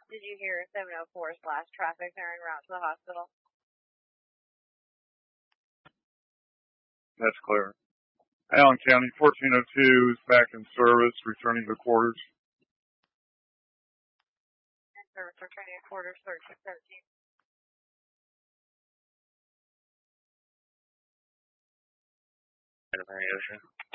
Did you hear 704's last traffic there en route to the hospital? That's clear. Allen County 1402 is back in service, returning to quarters. In service, returning to quarters, 1313. Ocean.